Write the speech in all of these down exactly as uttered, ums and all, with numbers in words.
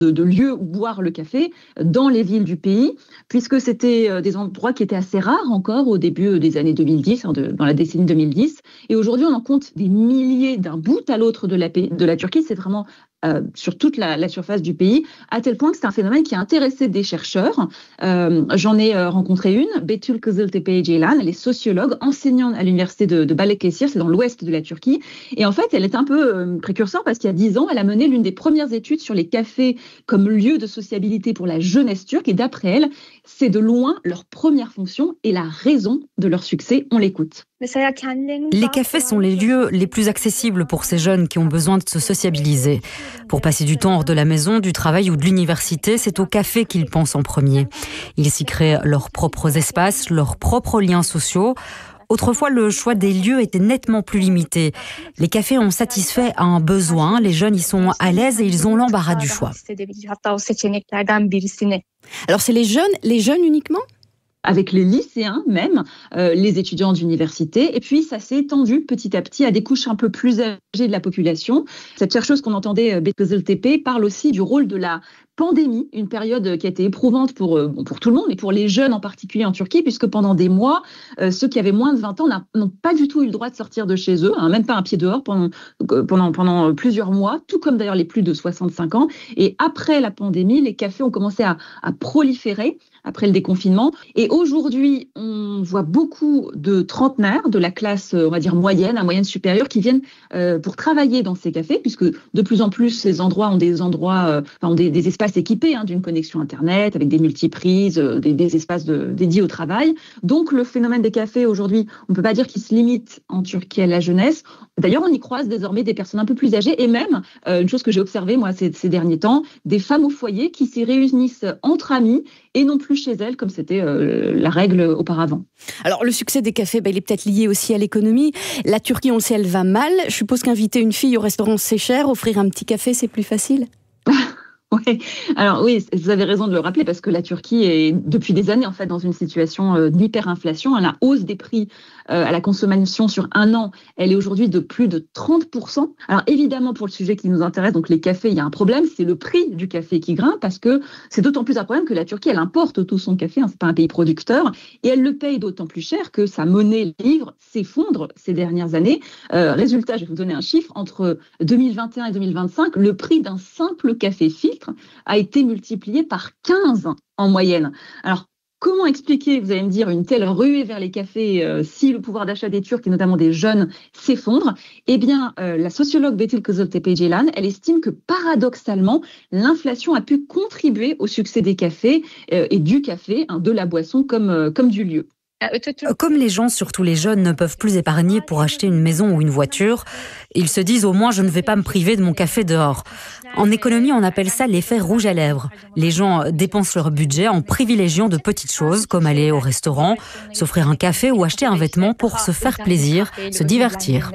de, de lieux où boire le café dans les villes du pays, puisque c'était des endroits qui étaient assez rares encore au début des années deux mille dix, dans la décennie deux mille dix. Et aujourd'hui, on en compte des milliers d'un bout à l'autre de la, de la Turquie. C'est vraiment euh, sur toute la, la surface du pays, à tel point que c'est un phénomène qui a intéressé des chercheurs. Euh, j'en ai euh, rencontré une, Betül Kızıltepe Ceylan, elle est sociologue, enseignante à l'université de, de Balıkesir, c'est dans l'ouest de la Turquie. Et en fait, elle est un peu euh, précurseur parce qu'il y a dix ans, elle a mené l'une des premières études sur les cafés comme lieu de sociabilité pour la jeunesse turque. Et d'après elle, c'est de loin leur première fonction et la raison de leur succès. On l'écoute. Les cafés sont les lieux les plus accessibles pour ces jeunes qui ont besoin de se sociabiliser. Pour passer du temps hors de la maison, du travail ou de l'université, c'est au café qu'ils pensent en premier. Ils s'y créent leurs propres espaces, leurs propres liens sociaux. Autrefois, le choix des lieux était nettement plus limité. Les cafés ont satisfait à un besoin, les jeunes y sont à l'aise et ils ont l'embarras du choix. Alors c'est les jeunes, les jeunes uniquement ? Avec les lycéens même, euh, les étudiants d'université, et puis ça s'est étendu petit à petit à des couches un peu plus âgées de la population. Cette chercheuse qu'on entendait, Betül Kızıltepe, parle aussi du rôle de la pandémie, une période qui a été éprouvante pour, euh, pour tout le monde, mais pour les jeunes en particulier en Turquie, puisque pendant des mois, euh, ceux qui avaient moins de vingt ans n'ont pas du tout eu le droit de sortir de chez eux, hein, même pas un pied dehors pendant, pendant, pendant plusieurs mois, tout comme d'ailleurs les plus de soixante-cinq ans. Et après la pandémie, les cafés ont commencé à, à proliférer après le déconfinement. Et aujourd'hui, on voit beaucoup de trentenaires de la classe, on va dire, moyenne, à moyenne supérieure, qui viennent euh, pour travailler dans ces cafés, puisque de plus en plus, ces endroits ont des endroits, euh, enfin, ont des, des espaces équipés hein, d'une connexion Internet, avec des multiprises, euh, des, des espaces de, dédiés au travail. Donc, le phénomène des cafés, aujourd'hui, on ne peut pas dire qu'il se limite en Turquie à la jeunesse. D'ailleurs, on y croise désormais des personnes un peu plus âgées, et même, euh, une chose que j'ai observée, moi, ces, ces derniers temps, des femmes au foyer qui s'y réunissent entre amis, et non plus chez elles, comme c'était euh, la règle auparavant. Alors, le succès des cafés, bah, il est peut-être lié aussi à l'économie. La Turquie, on le sait, elle va mal. Je suppose qu'inviter une fille au restaurant, c'est cher. Offrir un petit café, c'est plus facile. Oui, alors oui, vous avez raison de le rappeler parce que la Turquie est depuis des années en fait dans une situation euh, d'hyperinflation. La hausse des prix euh, à la consommation sur un an, elle est aujourd'hui de plus de trente pour cent. Alors évidemment pour le sujet qui nous intéresse, donc les cafés, il y a un problème, c'est le prix du café qui grimpe parce que c'est d'autant plus un problème que la Turquie, elle importe tout son café, hein, c'est pas un pays producteur et elle le paye d'autant plus cher que sa monnaie livre s'effondre ces dernières années. Euh, résultat, je vais vous donner un chiffre, entre deux mille vingt et un et deux mille vingt-cinq, le prix d'un simple café filtre a été multiplié par quinze en moyenne. Alors, comment expliquer, vous allez me dire, une telle ruée vers les cafés euh, si le pouvoir d'achat des Turcs, et notamment des jeunes, s'effondre? Eh bien, euh, la sociologue Betül Kızıltepe Ceylan, elle estime que paradoxalement, l'inflation a pu contribuer au succès des cafés euh, et du café, hein, de la boisson comme, euh, comme du lieu. Comme les gens, surtout les jeunes, ne peuvent plus épargner pour acheter une maison ou une voiture, ils se disent au moins je ne vais pas me priver de mon café dehors. En économie, on appelle ça l'effet rouge à lèvres. Les gens dépensent leur budget en privilégiant de petites choses comme aller au restaurant, s'offrir un café ou acheter un vêtement pour se faire plaisir, se divertir.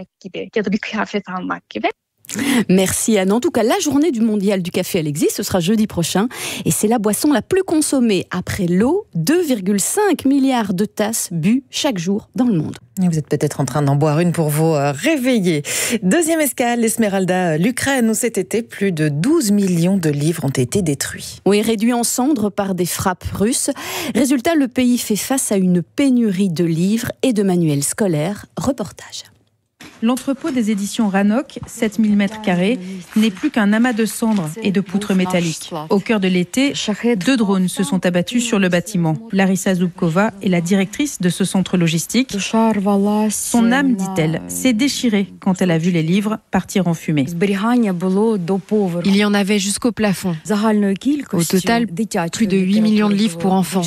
Merci Anne. En tout cas, la journée du mondial du café, elle existe, ce sera jeudi prochain. Et c'est la boisson la plus consommée après l'eau, deux virgule cinq milliards de tasses bues chaque jour dans le monde. Et vous êtes peut-être en train d'en boire une pour vous réveiller. Deuxième escale, l'Esmeralda, l'Ukraine, où cet été, plus de douze millions de livres ont été détruits. Oui, réduits en cendres par des frappes russes. Résultat, le pays fait face à une pénurie de livres et de manuels scolaires. Reportage. L'entrepôt des éditions Ranok, sept mille mètres carrés, n'est plus qu'un amas de cendres et de poutres métalliques. Au cœur de l'été, deux drones se sont abattus sur le bâtiment. Larissa Zubkova est la directrice de ce centre logistique. Son âme, dit-elle, s'est déchirée quand elle a vu les livres partir en fumée. Il y en avait jusqu'au plafond. Au total, plus de huit millions de livres pour enfants.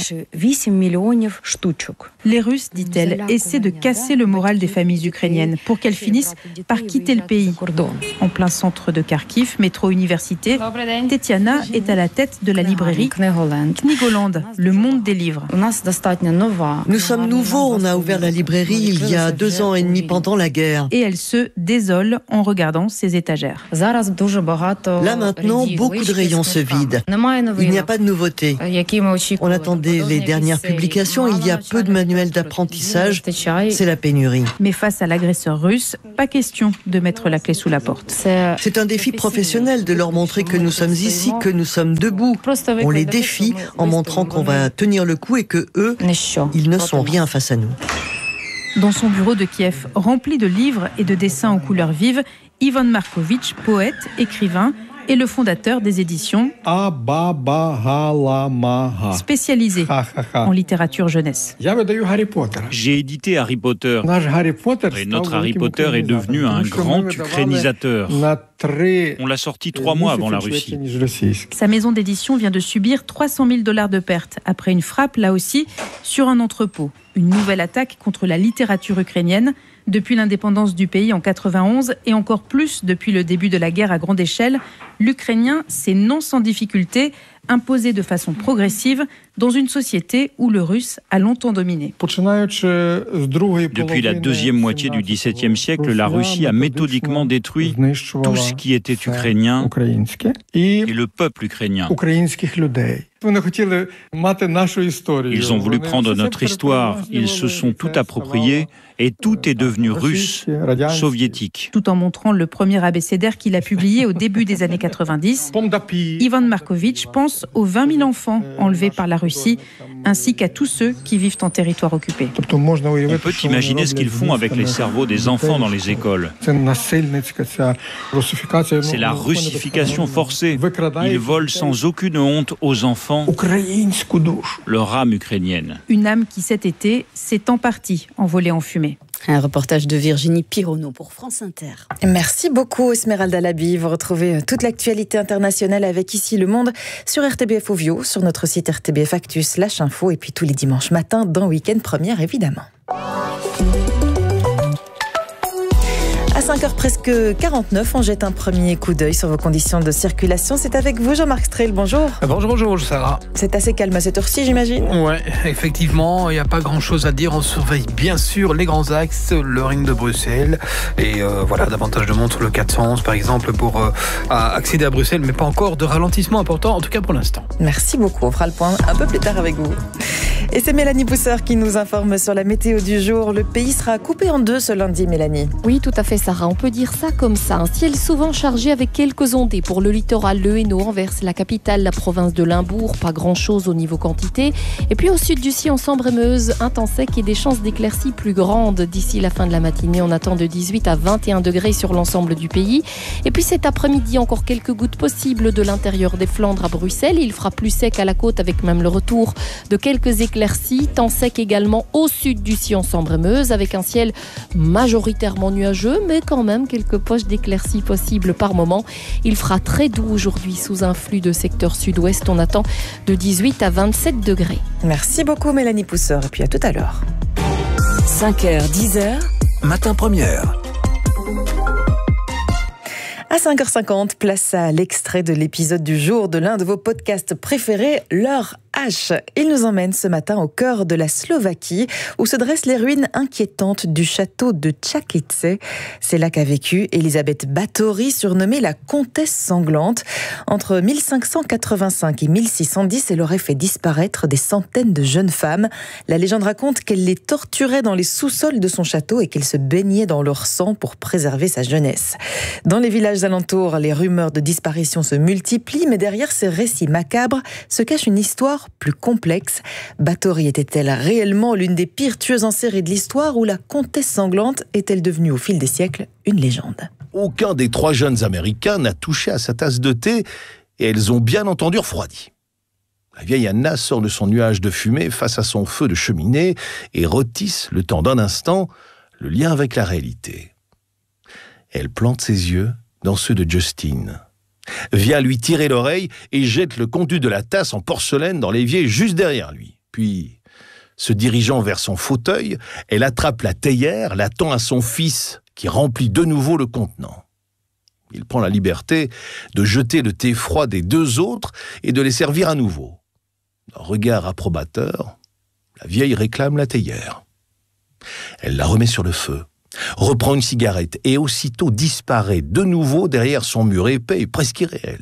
Les Russes, dit-elle, essaient de casser le moral des familles ukrainiennes pour qu'elles finissent par quitter le pays. En plein centre de Kharkiv, métro université, Tetiana est à la tête de la librairie Knigoland, le monde des livres. Nous sommes nouveaux, on a ouvert la librairie il y a deux ans et demi pendant la guerre. Et elle se désole en regardant ses étagères. Là maintenant, beaucoup de rayons se vident. Il n'y a pas de nouveautés. On attendait les dernières publications, il y a peu de manuels d'apprentissage, c'est la pénurie. Mais face à l'agresseur russe, Russes, pas question de mettre la clé sous la porte. C'est un défi professionnel de leur montrer que nous sommes ici, que nous sommes debout. On les défie en montrant qu'on va tenir le coup et que eux, ils ne sont rien face à nous. Dans son bureau de Kiev, rempli de livres et de dessins aux couleurs vives, Ivan Markovitch, poète, écrivain, est le fondateur des éditions spécialisées en littérature jeunesse. J'ai édité Harry Potter et notre Harry Potter est devenu un grand ukrainisateur. On l'a sorti trois mois avant la Russie. Sa maison d'édition vient de subir trois cent mille dollars de pertes après une frappe, là aussi, sur un entrepôt. Une nouvelle attaque contre la littérature ukrainienne depuis l'indépendance du pays en quatre-vingt-onze et encore plus depuis le début de la guerre à grande échelle. L'ukrainien s'est non sans difficulté imposé de façon progressive dans une société où le russe a longtemps dominé. Depuis la deuxième moitié du dix-septième siècle, la Russie a méthodiquement détruit tout ce qui était ukrainien et le peuple ukrainien. Ils ont voulu prendre notre histoire, ils se sont tout appropriés et tout est devenu russe, soviétique. Tout en montrant le premier abécédaire qu'il a publié au début des années quatre-vingt-dix, Ivan Markovitch pense aux vingt mille enfants enlevés par la Russie, ainsi qu'à tous ceux qui vivent en territoire occupé. On peut imaginer ce qu'ils font avec les cerveaux des enfants dans les écoles. C'est la russification forcée. Ils volent sans aucune honte aux enfants leur âme ukrainienne. Une âme qui cet été s'est en partie envolée en fumée. Un reportage de Virginie Pironneau pour France Inter. Merci beaucoup Esmeralda Labi. Vous retrouvez toute l'actualité internationale avec Ici le Monde sur R T B F Ovio, sur notre site R T B F Actus, slash info et puis tous les dimanches matins dans Week-end Première évidemment. À cinq heures presque quarante-neuf, on jette un premier coup d'œil sur vos conditions de circulation. C'est avec vous Jean-Marc Strel, bonjour. Bonjour, bonjour Sarah. C'est assez calme à cette heure-ci, j'imagine. Ouais, effectivement, il n'y a pas grand-chose à dire. On surveille bien sûr les grands axes, le ring de Bruxelles. Et euh, voilà, davantage de monde sur le quatre cent onze par exemple pour euh, accéder à Bruxelles, mais pas encore de ralentissement important, en tout cas pour l'instant. Merci beaucoup, on fera le point un peu plus tard avec vous. Et c'est Mélanie Bousseur qui nous informe sur la météo du jour. Le pays sera coupé en deux ce lundi, Mélanie. Oui, tout à fait Sarah, on peut dire ça comme ça. Un ciel souvent chargé avec quelques ondées pour le littoral, le Hainaut, Anvers, la capitale, la province de Limbourg. Pas grand-chose au niveau quantité. Et puis au sud du Sion, Sambre et Meuse, un temps sec et des chances d'éclaircies plus grandes. D'ici la fin de la matinée, on attend de dix-huit à vingt et un degrés sur l'ensemble du pays. Et puis cet après-midi, encore quelques gouttes possibles de l'intérieur des Flandres à Bruxelles. Il fera plus sec à la côte avec même le retour de quelques éclaircies. Temps sec également au sud du Sion, Sambre et Meuse, avec un ciel majoritairement nuageux, mais quand même quelques poches d'éclaircies possibles par moment. Il fera très doux aujourd'hui sous un flux de secteur sud-ouest. On attend de dix-huit à vingt-sept degrés. Merci beaucoup Mélanie Pousseur et puis à tout à l'heure. cinq heures, dix heures, matin première. À cinq heures cinquante, place à l'extrait de l'épisode du jour de l'un de vos podcasts préférés, L'heure H. Il nous emmène ce matin au cœur de la Slovaquie, où se dressent les ruines inquiétantes du château de Čačice. C'est là qu'a vécu Elisabeth Báthory, surnommée la comtesse sanglante. Entre mille cinq cent quatre-vingt-cinq et mille six cent dix, elle aurait fait disparaître des centaines de jeunes femmes. La légende raconte qu'elle les torturait dans les sous-sols de son château et qu'elle se baignait dans leur sang pour préserver sa jeunesse. Dans les villages alentours, les rumeurs de disparition se multiplient, mais derrière ces récits macabres se cache une histoire plus complexe. Báthory était-elle réellement l'une des pires tueuses en série de l'histoire, ou la comtesse sanglante est-elle devenue au fil des siècles une légende? Aucun des trois jeunes Américains n'a touché à sa tasse de thé et elles ont bien entendu refroidi. La vieille Anna sort de son nuage de fumée face à son feu de cheminée et retisse, le temps d'un instant, le lien avec la réalité. Elle plante ses yeux dans ceux de Justine, vient lui tirer l'oreille et jette le contenu de la tasse en porcelaine dans l'évier juste derrière lui. Puis, se dirigeant vers son fauteuil, elle attrape la théière, la tend à son fils, qui remplit de nouveau le contenant. Il prend la liberté de jeter le thé froid des deux autres et de les servir à nouveau. D'un regard approbateur, la vieille réclame la théière. Elle la remet sur le feu, reprend une cigarette et aussitôt disparaît de nouveau derrière son mur épais et presque irréel.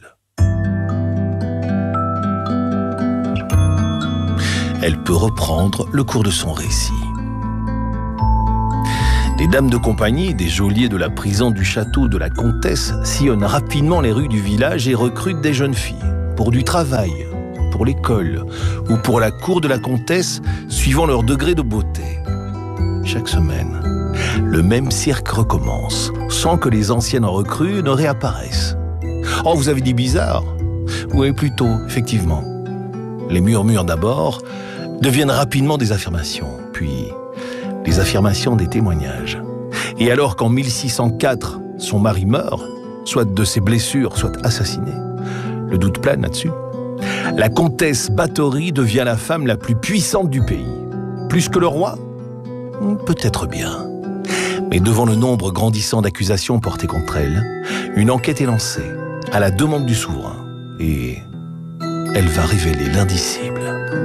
Elle peut reprendre le cours de son récit. Les dames de compagnie des geôliers de la prison du château de la comtesse sillonnent rapidement les rues du village et recrutent des jeunes filles pour du travail, pour l'école ou pour la cour de la comtesse, suivant leur degré de beauté. Chaque semaine, le même cirque recommence, sans que les anciennes recrues ne réapparaissent. Oh, vous avez dit bizarre? Oui, plutôt, effectivement. Les murmures d'abord deviennent rapidement des affirmations, puis les affirmations des témoignages. Et alors qu'en mille six cent quatre, son mari meurt, soit de ses blessures, soit assassiné, le doute plane là-dessus, la comtesse Bathory devient la femme la plus puissante du pays. Plus que le roi? Peut-être bien. Mais devant le nombre grandissant d'accusations portées contre elle, une enquête est lancée, à la demande du souverain. Et elle va révéler l'indicible.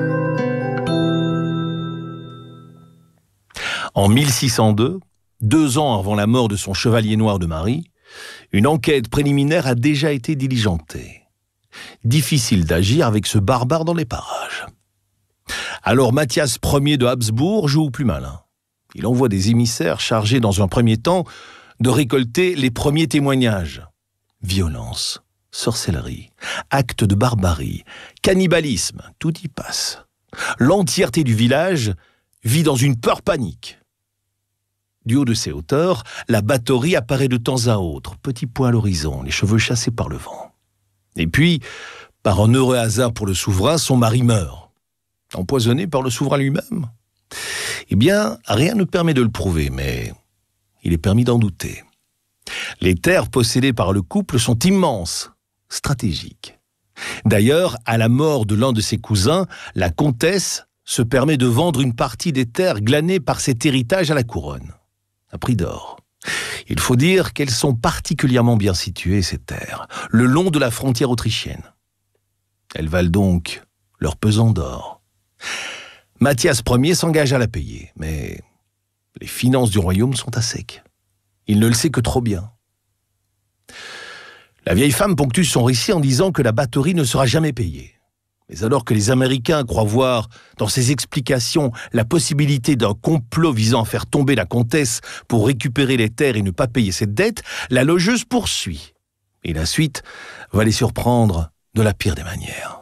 En mille six cent deux, deux ans avant la mort de son chevalier noir de mari, une enquête préliminaire a déjà été diligentée. Difficile d'agir avec ce barbare dans les parages. Alors Mathias Ier de Habsbourg joue au plus malin. Il envoie des émissaires chargés dans un premier temps de récolter les premiers témoignages. Violence, sorcellerie, actes de barbarie, cannibalisme, tout y passe. L'entièreté du village vit dans une peur panique. Du haut de ses hauteurs, la Bathory apparaît de temps à autre, petit point à l'horizon, les cheveux chassés par le vent. Et puis, par un heureux hasard pour le souverain, son mari meurt. Empoisonné par le souverain lui-même? Eh bien, rien ne permet de le prouver, mais il est permis d'en douter. Les terres possédées par le couple sont immenses, stratégiques. D'ailleurs, à la mort de l'un de ses cousins, la comtesse se permet de vendre une partie des terres glanées par cet héritage à la couronne, à prix d'or. Il faut dire qu'elles sont particulièrement bien situées, ces terres, le long de la frontière autrichienne. Elles valent donc leur pesant d'or. Mathias Ier s'engage à la payer, mais les finances du royaume sont à sec. Il ne le sait que trop bien. La vieille femme ponctue son récit en disant que la Bathory ne sera jamais payée. Mais alors que les Américains croient voir dans ses explications la possibilité d'un complot visant à faire tomber la comtesse pour récupérer les terres et ne pas payer cette dette, la logeuse poursuit. Et la suite va les surprendre de la pire des manières.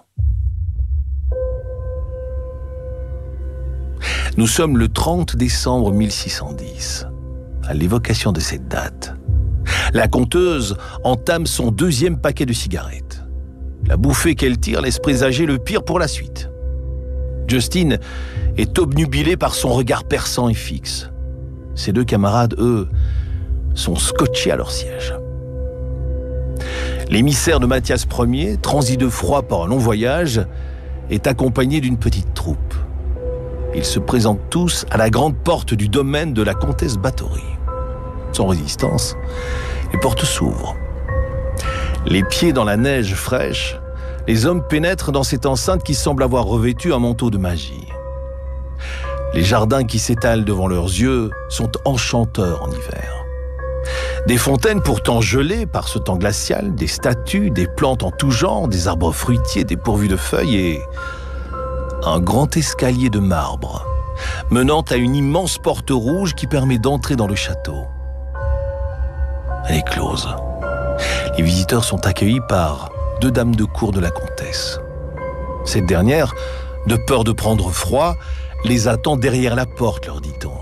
Nous sommes le trente décembre mille six cent dix. À l'évocation de cette date, la conteuse entame son deuxième paquet de cigarettes. La bouffée qu'elle tire laisse présager le pire pour la suite. Justine est obnubilée par son regard perçant et fixe. Ses deux camarades, eux, sont scotchés à leur siège. L'émissaire de Mathias Ier, transi de froid par un long voyage, est accompagné d'une petite troupe. Ils se présentent tous à la grande porte du domaine de la comtesse Bathory. Sans résistance, les portes s'ouvrent. Les pieds dans la neige fraîche, les hommes pénètrent dans cette enceinte qui semble avoir revêtu un manteau de magie. Les jardins qui s'étalent devant leurs yeux sont enchanteurs en hiver. Des fontaines pourtant gelées par ce temps glacial, des statues, des plantes en tout genre, des arbres fruitiers dépourvus de feuilles et un grand escalier de marbre menant à une immense porte rouge qui permet d'entrer dans le château. Elle est close. Les visiteurs sont accueillis par deux dames de cour de la comtesse. Cette dernière, de peur de prendre froid, les attend derrière la porte, leur dit-on.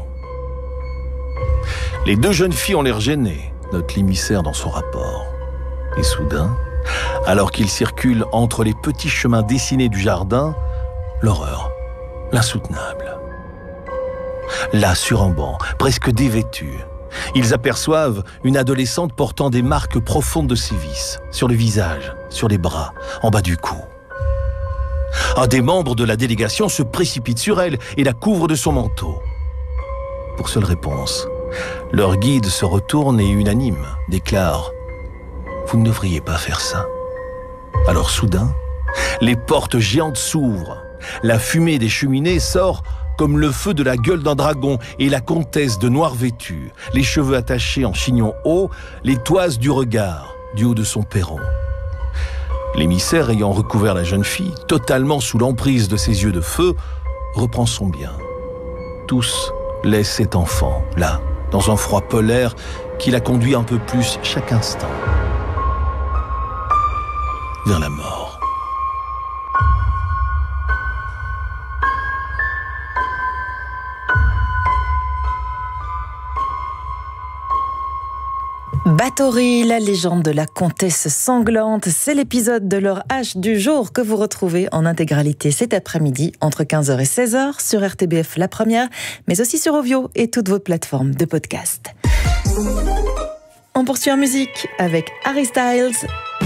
Les deux jeunes filles ont l'air gênées, note l'émissaire dans son rapport. Et soudain, alors qu'ils circulent entre les petits chemins dessinés du jardin, l'horreur, l'insoutenable. Là, sur un banc, presque dévêtue, ils aperçoivent une adolescente portant des marques profondes de sévices, sur le visage, sur les bras, en bas du cou. Un des membres de la délégation se précipite sur elle et la couvre de son manteau. Pour seule réponse, leur guide se retourne et unanime déclare « Vous ne devriez pas faire ça ». Alors soudain, les portes géantes s'ouvrent. La fumée des cheminées sort comme le feu de la gueule d'un dragon et la comtesse de noir vêtue, les cheveux attachés en chignon haut, les toises du regard du haut de son perron. L'émissaire ayant recouvert la jeune fille, totalement sous l'emprise de ses yeux de feu, reprend son bien. Tous laissent cet enfant, là, dans un froid polaire qui la conduit un peu plus chaque instant vers la mort. Bathory, la légende de la comtesse sanglante, c'est l'épisode de leur H du jour que vous retrouvez en intégralité cet après-midi entre quinze heures et seize heures sur R T B F La Première, mais aussi sur Ovio et toutes vos plateformes de podcast. On poursuit en musique avec Harry Styles.